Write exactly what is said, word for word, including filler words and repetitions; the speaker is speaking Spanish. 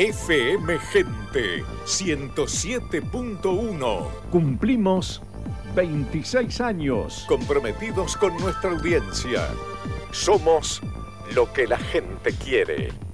F M Gente ciento siete punto uno. Cumplimos veintiséis años. Comprometidos con nuestra audiencia. Somos lo que la gente quiere.